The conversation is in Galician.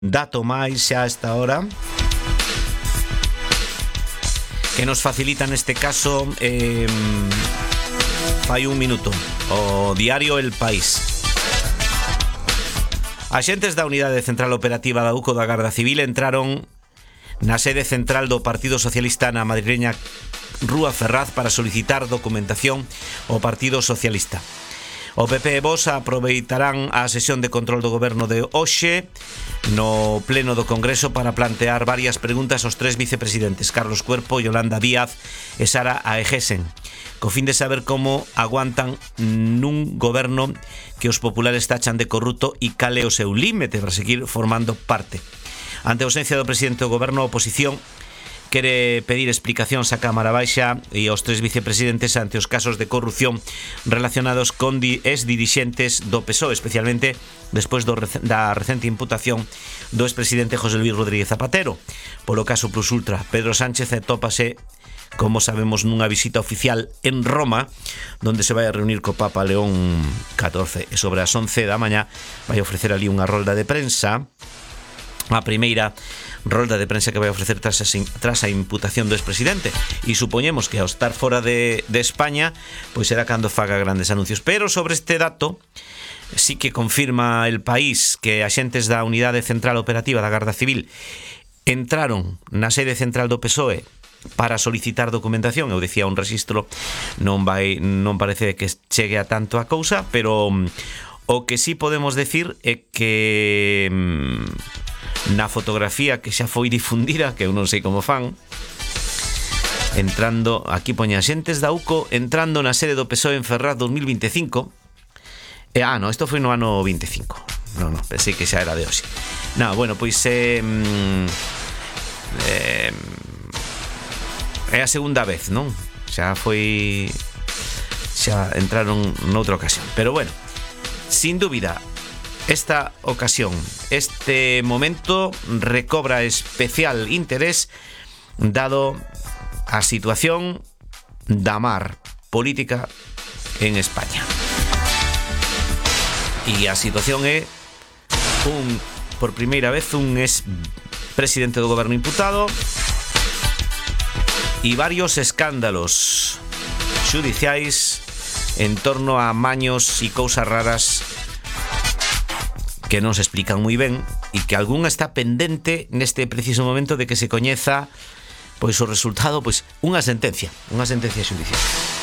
dato máis xa a esta hora que nos facilita neste caso fai un minuto o diario El País. Axentes da Unidade Central Operativa da UCO da Garda Civil entraron na sede central do Partido Socialista na madrileña Rúa Ferraz para solicitar documentación ao Partido Socialista. O PP e Vox aproveitarán a sesión de control do goberno de hoxe no pleno do Congreso para plantear varias preguntas aos tres vicepresidentes, Carlos Cuerpo, Yolanda Díaz e Sara Aegesen, co fin de saber como aguantan nun goberno que os populares tachan de corrupto e cale o seu límite para seguir formando parte. Ante a ausencia do presidente do goberno, a oposición quere pedir explicacións á Cámara Baixa e aos tres vicepresidentes ante os casos de corrupción relacionados con ex-dirixentes do PSOE, especialmente despois da recente imputación do expresidente José Luis Rodríguez Zapatero. Polo caso Plus Ultra, Pedro Sánchez atópase, como sabemos, nunha visita oficial en Roma, donde se vai a reunir co Papa León XIV, e sobre as 11 da mañá vai ofrecer ali unha rolda de prensa, a primeira rolda de prensa que vai ofrecer tras a imputación do expresidente, e supoñemos que ao estar fora de España pois será cando faga grandes anuncios. Pero sobre este dato sí que confirma El País que axentes da Unidade Central Operativa da Garda Civil entraron na sede central do PSOE para solicitar documentación. Eu dicía, un rexistro non parece que chegue a tanto a cousa, pero o que sí podemos decir é que na fotografía que xa foi difundida, que eu non sei como fan, entrando, aquí poña xentes da UCO entrando na sede do PSOE en Ferraz 2025. No, isto foi no ano 25. Non, pensei que xa era de hoxe. No, bueno, pois é a segunda vez, non? Xa entraron noutra ocasión. Pero bueno, sin dúbida, esta ocasión, este momento recobra especial interés dado a situación da mar política en España. E a situación é por primeira vez un ex-presidente do goberno imputado e varios escándalos xudiciais en torno a maños e cousas raras que non se explican moi ben e que algunha está pendente neste preciso momento de que se coñeza pois o resultado, pois unha sentencia xudicial.